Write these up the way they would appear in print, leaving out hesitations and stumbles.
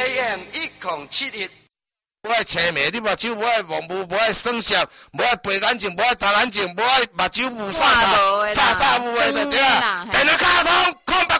AM 1071。 无爱青眉，你目睭无爱望无，无爱双色，无爱白眼睛，无爱大眼睛，无爱目睭雾煞雾的就对啦。电话卡通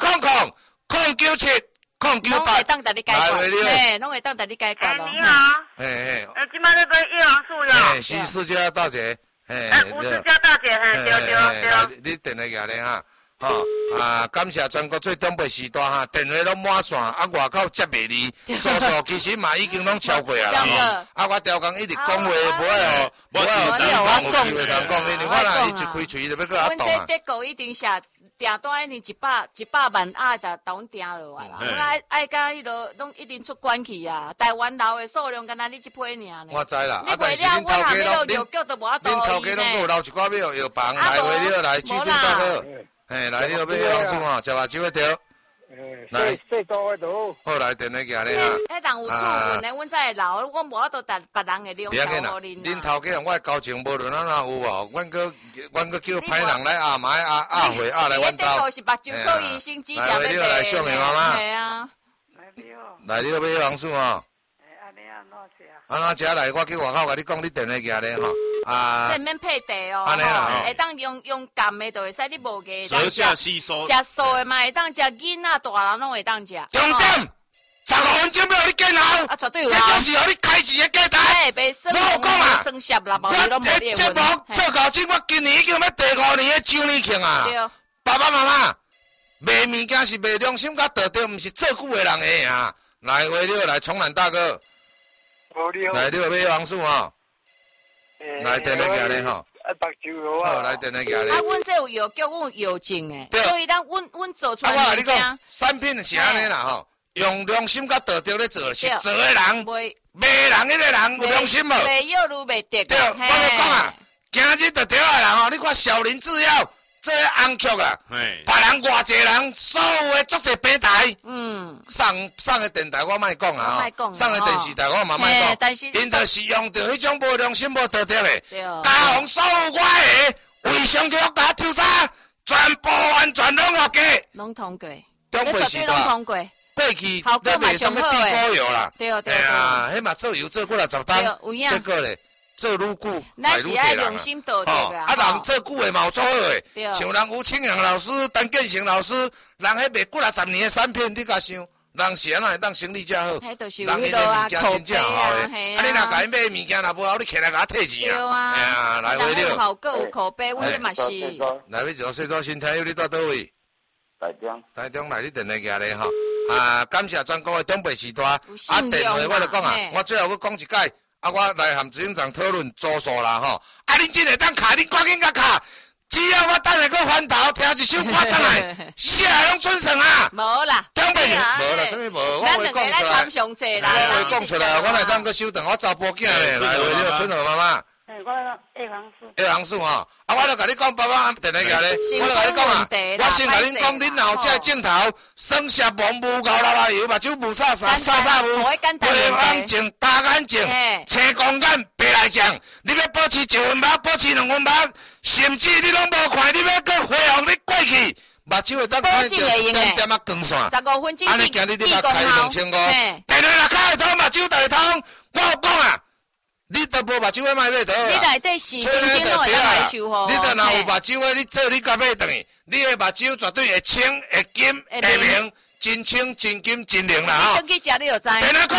0800 097 098。 当带你解决，嘿，拢会当带你解决咯。 你好， 嘿， 今摆咧做叶黄素哟。 嘿，是四家大姐，嘿， 吴世家大姐，嘿，对。 你电话过来哈。感谢全国最东北时段哈，电话拢满线，外口接袂离，住数其实嘛已经拢超过啊啦。我调工一直讲话，无爱互正常有机会通讲，因为我若一开喙就要搁遐动啊。 阮这德国一定下订单一定100万啊，就当订落来啦。阮爱甲迄落拢一定出关去啊。台湾老的数量，敢若你一批尔。 我知啦， 但是恁头家拢药局都无法度恁头家拢有留一寡药房来回了来酒店大哥。嘿，来你要买黄素吼，食目睭一条。来， 细多的都。 好，来电话行咧哈。 迄人有主文的，阮才会留，我无法度别人的量头互恁。 恁头家我交情无论哪有无？阮搁叫歹人来压买压货压来阮兜。 你是目睭科医生指定要买。 来秀明妈妈。 系啊。 来你要买黄素吼。安怎食来？我去外口甲你讲，你电话寄咧吼。 这免配地哦， 安尼啦， 会当用含的就会使，你无个。 舌下吸收。 食素的嘛会当食，囡仔大人拢会当食。 重点，15分钟要你见好。 啊，绝对有啊。 这就是互你开钱的价值。 哎，袂算。我讲啊，算摄啦，无你拢无你节目做到这，我今年已经要第5年的周年庆啊。 对。 爸爸妈妈，卖物件是卖良心甲道德，毋是做久的人的啊。来，为了来冲南大哥。来，你要买黄素吼。来电话寄咧吼，好，来电话寄咧。 阮这有药局，阮有药证诶，所以阮做出来。 我你讲，产品是安尼啦吼，用良心甲道德咧做，是做诶人，卖人迄个人有良心无？ 卖药愈卖得。 对，我就讲啊，今日就对啊人吼，你看少林制药这红曲啊，别人偌济人，所有诶足济平台，上个电台我莫讲啊，上个电视台我嘛莫讲， 但是因就是用着迄种无良心、无道德诶，加红所有我诶为上局甲挑战，全部完全拢学假， 拢通过， 中北时代过去你卖什么地沟油啦， 对， 啊，迄嘛做油做过来10担，结果咧。做愈久， 咱是爱用心道德啦。 人做久的嘛有做好诶，像人吴清阳老师、陈建成老师，人迄卖几啊10年的产品，你甲想，人是安怎会当生意遮好？人迄个物件真正好诶，啊你若甲伊买物件若无好，你起来甲退钱啊？哎呀，来回了。 效果有口碑，阮这嘛是。 来，要做细组新听友，你到倒位？台中来，你电话寄咧吼。感谢全国的东北时代。电话我就讲啊，我最后我讲一解。我来含执行长讨论组数啦吼，恁真会当卡，恁赶紧甲卡，只要我等下个翻头听一首歌等来，下来拢准算啊。 无啦， 东北无啦，什么无？我会讲出来。我会讲出来，我来当个稍等，我查甫囝咧，来为了春和妈妈。 我叶黄素吼，我就甲你讲，爸爸电话寄咧，我就甲你讲啊，我先甲恁讲，恁后这镜头，双色毛无够啦啦油，目睭无煞雾，白眼睛、大眼睛，青光眼白来讲，你要保持1分目，保持2分目，甚至你拢无看，你要搁恢复你过去，目睭会当看到一点点啊光线，安尼今日你若开2500，电话若开会通，目睭就会通，我有讲啊。你都无目睭要买倒啊？ 你内底是神经都会当来修好。 你若有目睭的，你做你甲买等于，你的目睭绝对会清、会金、会明，真清、真金、真灵啦吼。 你去食你就知。 电话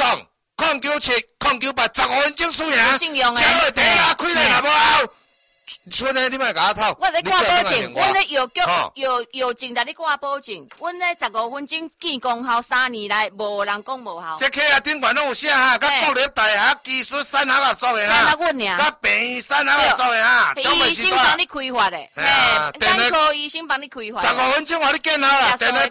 097 098 15分钟输赢。 信用诶。 食落地啊，开来若无好。剩的你莫甲我偷。 我咧挂保证，阮咧药局药证来咧挂保证，阮咧15分钟见功效，3年来无人讲无效。 这客啊顶悬拢有写哈，甲国立大学技术产学合作的哈，甲病医产学合作的哈， 医生帮你开发的，眼科医生帮你开发。 15分钟我你见好啦，电话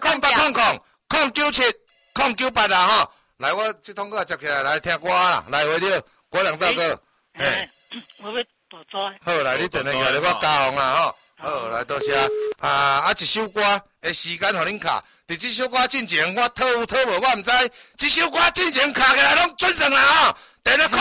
097 098啦吼，来我这通个接起来听歌啦，来回了郭亮大哥， 我要。 好，来你电话寄来，我加红啦吼。好，来多谢一首歌的时间互恁卡。伫这首歌进前，我讨有讨无我毋知。这首歌进前卡起来拢准算啦吼。电话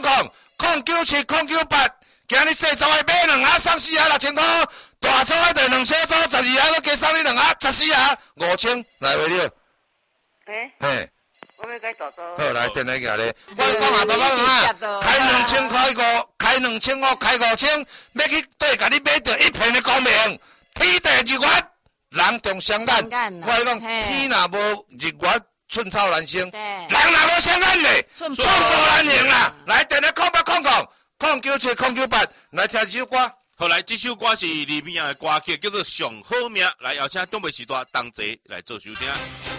097 098，今日细组的买2盒送4盒6000块，大组的2小组12盒，佮加送你2盒14盒5000，来回了。 嘿，我要该走走。 好，来电话起来。我讲啊，爸爸妈妈，开2000开5，开2500，开5000，要去对家己买到一片的光明，天地日月，人中相眼。我讲，天若无日月，寸草难生；人若无相眼嘞，寸步难行啦。来电话0800097098，来听这首歌。 好，来这首歌是李明阳的歌曲，叫做《上好命》，来邀请东北时代同齐来做收听。